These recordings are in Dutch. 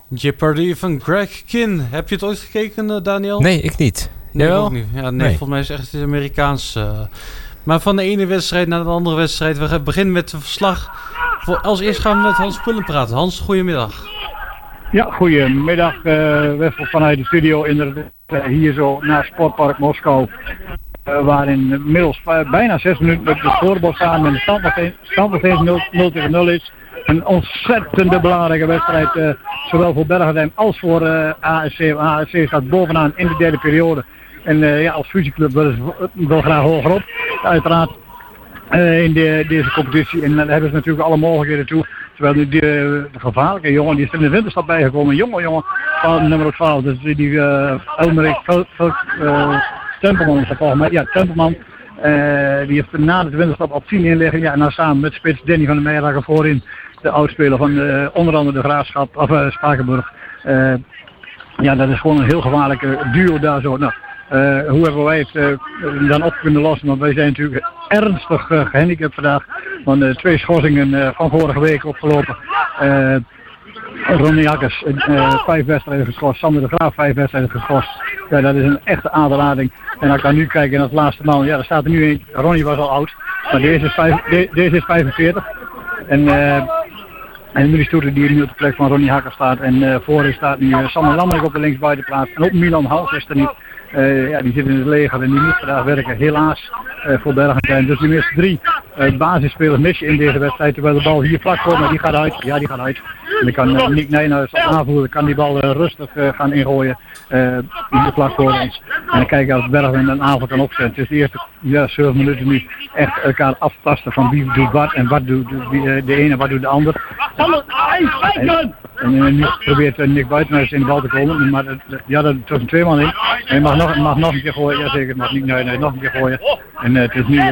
Jeopardy van Greg Kinn. Heb je het ooit gekeken, Daniel? Nee, ik niet. Nee, Jawel? ook niet. Ja, nee, volgens mij is het echt Amerikaans. Maar van de ene wedstrijd naar de andere wedstrijd. We gaan beginnen met het verslag. Als eerst gaan we met Hans Pullen praten. Hans, goedemiddag. Ja, goedemiddag. Wessel vanuit de studio hier zo naar Sportpark Moskou. Waar inmiddels bijna 6 minuten met de scorebord staan en de stand nog steeds 0-0 is. Een ontzettende belangrijke wedstrijd, zowel voor Bergerdijn als voor ASC. ASC staat bovenaan in de derde periode. En als fusieclub wil graag hogerop, uiteraard, in deze competitie. En daar hebben ze natuurlijk alle mogelijkheden toe. Terwijl nu de gevaarlijke jongen, die is in de winterstap bijgekomen. Jongen van nummer 12. Dus die Elmerik Tempelman is dat volgens mij. Ja, Tempelman. Die heeft na de winterstap op 10 inleggen. Ja, en dan samen met spits Danny van der Meijerakker voorin. De oudspeler van onder andere de Graafschap, of Spakenburg. Ja, dat is gewoon een heel gevaarlijke duo daar zo. Nou, hoe hebben wij het dan op kunnen lossen? Want wij zijn natuurlijk ernstig gehandicapt vandaag. Want 2 schorsingen van vorige week opgelopen. Ronnie Akkers 5 wedstrijden geschorst. Sander de Graaf 5 wedstrijden geschorst. Ja, dat is een echte aanrading. En als ik dan nu kijk in het laatste man. Ja, er staat er nu een. Ronnie was al oud. Maar deze is 45. En Willy Stoeten die nu op de plek van Ronnie Hakker staat. En voorin staat nu Sander Lammerik op de linksbuitenplaats. En ook Milan Hals is er niet. Die zit in het leger en die moet vandaag werken. Helaas voor Bergentijn. Dus die mist 3 basisspelers mis je in deze wedstrijd. Terwijl de bal hier vlak voor, maar die gaat uit. Ja, die gaat uit. En dan kan Nick Nijnhuis als aanvoerder kan die bal rustig gaan ingooien. Hier vlak voor ons. En dan kijken als Bergentijn een aanval kan opzetten. Het is de eerste 7 minuten nu echt elkaar aftasten van wie doet wat en wat doet de ene wat doet de ander. En nu probeert Nick Buitenhuis in de bal te komen. Maar dat tussen 2 man in. En hij mag nog een keer gooien. Jazeker, mag niet nog een keer gooien. En het is nu...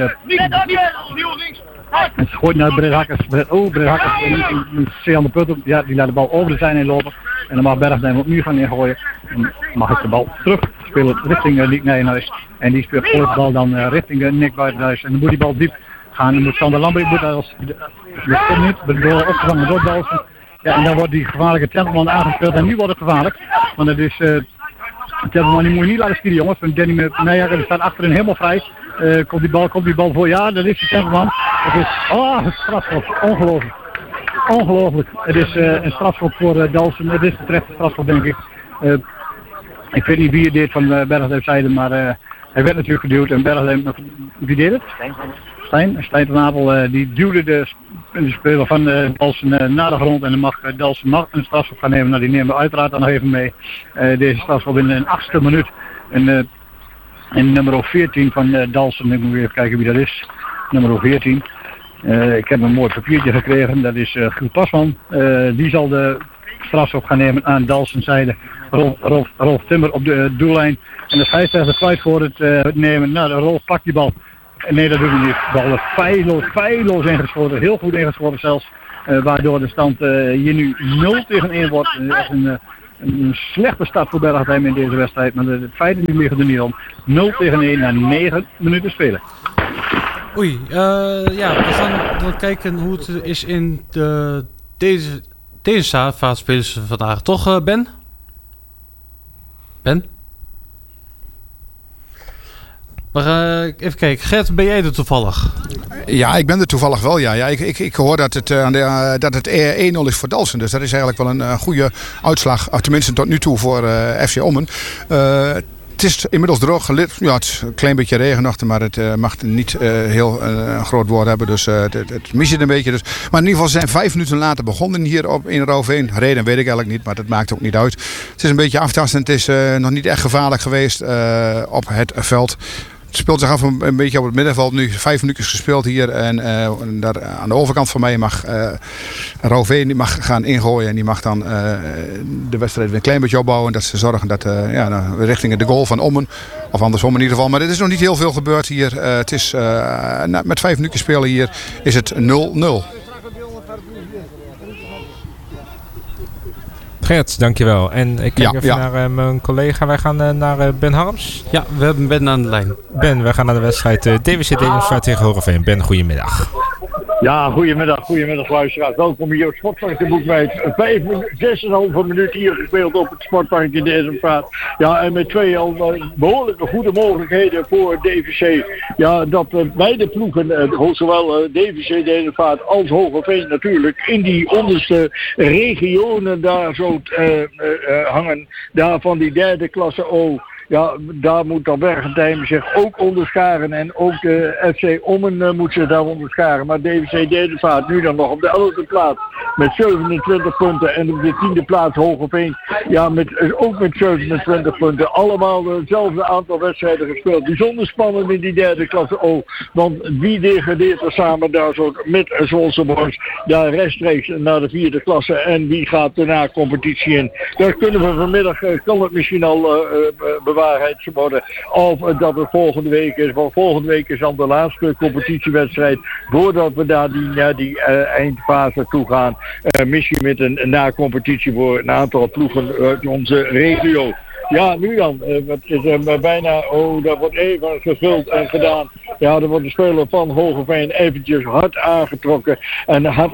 het gooit naar Brett Hakkers. Brett Hakkers. Sean de Putten. Ja, die laat de bal over de zijlijn lopen. En dan mag Bergdijn opnieuw gaan ingooien. En mag ik de bal terug spelen richting Nick Nijenhuis. En die speelt voor de bal dan richting Nick Buitenhuis. En dan moet die bal diep gaan. Dan moet Sander Lamberik als... Dat niet. Door opgevangen door Dalsen. Ja, en dan wordt die gevaarlijke Tempelman aangespeeld. En nu wordt het gevaarlijk. Want het is... Tempelman die moet je niet laten schieten, jongens. Van Danny Meijer staat achterin helemaal vrij. Komt die bal voor? Ja, dat is die Tempelman. Het is... strafschop. Ongelooflijk. Het is een strafschop voor Dalsen. Het is de terechte strafschop, denk ik. Ik weet niet wie het deed van Bergdijk zijde, maar hij werd natuurlijk geduwd. En Bergdijk... Wie deed het? Stijn van Apel, die duwde de speler van Dalsen naar de grond. En dan mag Dalsen een strafschop gaan nemen. Nou, die nemen we uiteraard dan nog even mee. Deze strafschop in een 8e minuut. En nummer 14 van Dalsen, ik moet even kijken wie dat is. Nummer 14. Ik heb een mooi papiertje gekregen, dat is Giel Pasman. Die zal de strafschop gaan nemen aan Dalsen zijde. Rolf Timmer op de doellijn. En de scheidsrechter fluit voor het nemen. Nou, de Rolf pakt die bal. Nee, dat doet hij niet. De bal is feilloos ingeschoten. Heel goed ingeschoten zelfs. Waardoor de stand hier nu 0-1 wordt. Dat is een slechte start voor Bergheim in deze wedstrijd. Maar de feiten die liggen er niet om. 0-1 na 9 minuten spelen. Oei, we gaan dan kijken hoe het is in deze fase spelen ze vandaag. Toch, Ben? Ben? Maar even kijken, Gert, ben jij er toevallig? Ja, ik ben er toevallig wel, ja. Ik hoor dat het 1-0 is voor Dalsen. Dus dat is eigenlijk wel een goede uitslag. Tenminste tot nu toe voor FC Ommen. Het is inmiddels droog. Ja, het is een klein beetje regenachtig, maar het mag niet heel groot woord hebben. Dus het mis je een beetje. Dus. Maar in ieder geval zijn 5 minuten later begonnen hier in Rouveen. Reden weet ik eigenlijk niet, maar dat maakt ook niet uit. Het is een beetje aftastend. Het is nog niet echt gevaarlijk geweest op het veld. Het speelt zich af een beetje op het middenveld. Nu 5 minuutjes gespeeld hier. En daar aan de overkant van mij mag Rouveen mag gaan ingooien. En die mag dan de wedstrijd weer een klein beetje opbouwen. Dat ze zorgen dat richting de goal van Ommen. Of andersom in ieder geval. Maar er is nog niet heel veel gebeurd hier. Het is met 5 minuutjes spelen hier is het 0-0. Gert, dankjewel. En ik kijk even naar mijn collega. Wij gaan naar Ben Harms. Ja, we hebben Ben aan de lijn. Ben, wij gaan naar de wedstrijd DWC Denemarken tegen Heerenveen. Ben, goedemiddag. Ja, goedemiddag luisteraars. Welkom hier op Sportpark de Boekmeid. 6,5 minuut hier gespeeld op het Sportpark in Dezenvaart. Ja, en met 2 al behoorlijke goede mogelijkheden voor DVC. Ja, dat beide ploegen, zowel DVC Dezenvaart als Hogeveen natuurlijk, in die onderste regionen daar zo hangen. Daar van die derde klasse O. Ja, daar moet dan Bergentijn zich ook onderscharen. En ook de FC Ommen moet zich daar onderscharen. Maar DVC Dezenvaart nu dan nog op de 11e plaats met 27 punten. En op de 10e plaats Hogeveen. Ja, ook met 27 punten. Allemaal hetzelfde aantal wedstrijden gespeeld. Bijzonder spannend in die derde klasse O. Want wie degradeert er samen daar zo met Zwolseborgs daar rechtstreeks naar de 4e klasse. En wie gaat daarna competitie in. Daar kunnen we vanmiddag, kan het misschien al bewaarheid worden. Of dat het volgende week is. Want volgende week is dan de laatste competitiewedstrijd. Voordat we daar die eindfase toe gaan. Misschien met een na-competitie voor een aantal ploegen uit onze regio. Ja, nu dan. Het is bijna... dat wordt even gevuld en gedaan. Ja, er wordt de speler van Hogeveen eventjes hard aangetrokken. En hard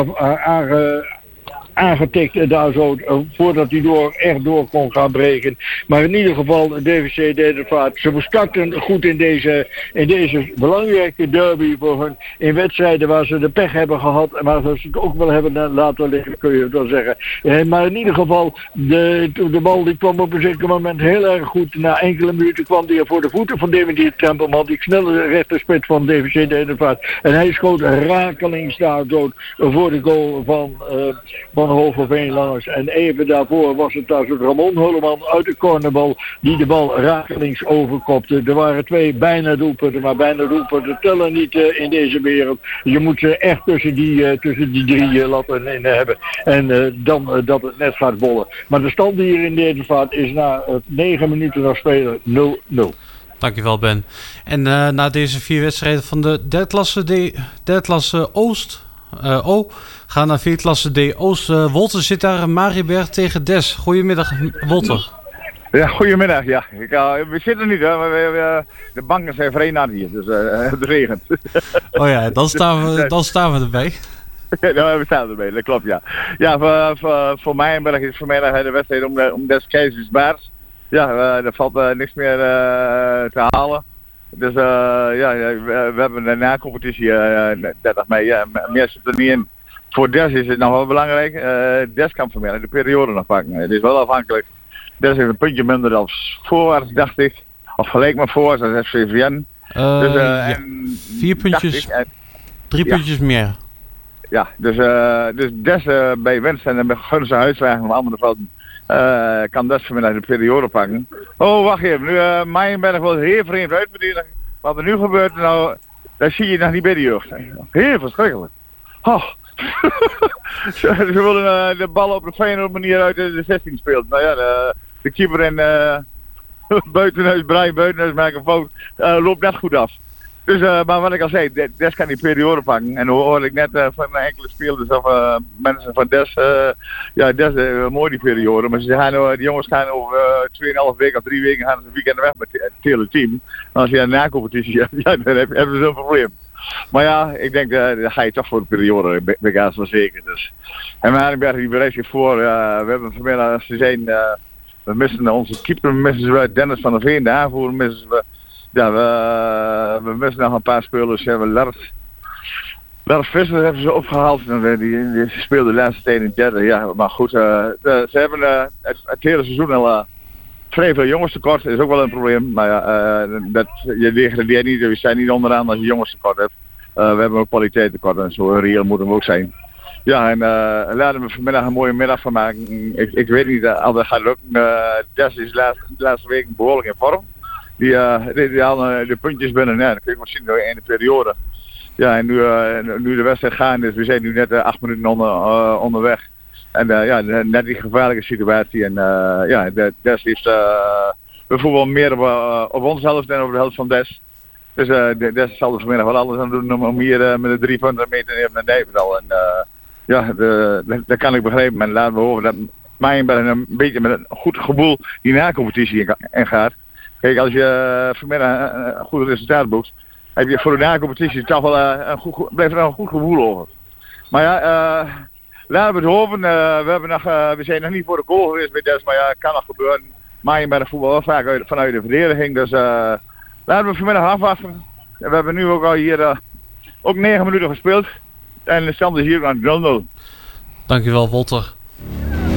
aangetikt daar zo, voordat hij echt door kon gaan breken. Maar in ieder geval, DVC Dezenvaart, ze starten goed in deze belangrijke derby voor hun. In wedstrijden waar ze de pech hebben gehad en waar ze het ook wel hebben laten liggen, kun je wel zeggen. Maar in ieder geval, de bal die kwam op een zeker moment heel erg goed. Na enkele minuten kwam die voor de voeten van Dementier Tempelman, die snelle rechterspits van DVC Dezenvaart. En hij schoot rakelings daar dood voor de goal van Hogeveen langs. En even daarvoor was het daar zo Ramon Hulleman uit de cornerbal die de bal rakelings overkopte. Er waren 2 bijna doelpunten, maar bijna doelpunten tellen niet in deze wereld. Je moet ze echt tussen die 3 latten in hebben. En dan dat het net gaat bollen. Maar de stand hier in Dezenvaart is na 9 minuten nog spelen 0-0. Dankjewel, Ben. En na deze 4 wedstrijden van de derde klasse Oost... gaan naar 4 klasse D Oost. Wolter zit daar, Marienberg tegen Des. Goedemiddag, Wolter. Ja, goedemiddag. Ja. We zitten niet, hè, maar de banken zijn vrij nat hier, dus het regent. Oh ja, dan staan we erbij. Ja, we staan erbij, dat klopt, ja. Ja, voor Marienberg is vanmiddag de wedstrijd om Des Keizersbaars. Ja, er valt niks meer te halen. Dus we hebben een na-competitie 30 mei. Ja, meer zit er niet in. Voor Des is het nog wel belangrijk. Des kan vanmiddag de periode nog pakken. Het is wel afhankelijk. Des heeft een puntje minder dan voorwaarts, dacht ik. Of gelijk maar voorwaarts als FCVN. Dus, ja. 4 puntjes, 3 puntjes meer. Ja, dus Des bij winst en bij gunstige uitslagen van andere velden. Kan Des vanmiddag de periode pakken. Oh, wacht even. Nu Marienberg wil heel vreemd uitverdedigen. Wat er nu gebeurt, nou, dat zie je nog niet bij de jeugd. Heel verschrikkelijk. Oh. Ze willen de bal op een fijne manier uit de 16 spelen. Nou ja, de keeper en Buitenhuis, Brian Buitenhuis maken een fout. Loopt net goed af. Dus, maar wat ik al zei, Des kan die periode pakken. En hoe hoorde ik net van enkele spelers of mensen van Des, Des mooi die periode. Maar die jongens gaan over 2,5 weken of 3 weken gaan ze weekend weg met het hele team. En als je een na-competitie hebt, ja, dan hebben ze zo'n probleem. Maar ja, ik denk, dan ga je toch voor de periode, ben ik haast wel zeker. Dus. En Marienberg die bereidt zich voor, we hebben vanmiddag, als ze zijn, we missen onze keeper, missen we Dennis van der Veen, de aanvoerder missen we. Ja, we missen nog een paar spelers. We hebben Lars Visser hebben ze opgehaald. Die speelde de laatste tijd in het derde. Ja, maar goed, ze hebben het hele seizoen al vrij veel jongenstekort. Dat is ook wel een probleem. Maar ja, je degradeert niet. Je staat niet onderaan als je jongenstekort hebt. We hebben ook kwaliteitstekort en zo reëel moeten we ook zijn. Ja, en laten we vanmiddag een mooie middag van maken. Ik weet niet of dat gaat lukken. Des is de laatste week behoorlijk in vorm. Die halen de puntjes binnen. Ja, dat kun je maar zien in de periode. Ja, en nu de wedstrijd gaande is, we zijn nu net 8 minuten onderweg. En net die gevaarlijke situatie. En Des heeft, we voelen meer op onze helft dan over de helft van Des. Dus Des zal er vanmiddag wel alles aan doen om hier met de 3 punten mee te nemen naar Nijverdal. En dat kan ik begrijpen. Maar laten we hopen dat Marienberg een beetje met een goed gevoel die na-competitie in gaat. Kijk, als je vanmiddag een goed resultaat boekt, heb je voor de na-competitie toch wel blijft er een goed gevoel over. Maar ja, laten we het hopen. We zijn nog niet voor de goal geweest bij Des, maar ja, het kan nog gebeuren. Marienberg voetbal wel vaak vanuit de verdediging. Dus laten we vanmiddag afwachten. We hebben nu ook al hier ook 9 minuten gespeeld. En de stand is hier aan 0-0. Dankjewel, Wolter.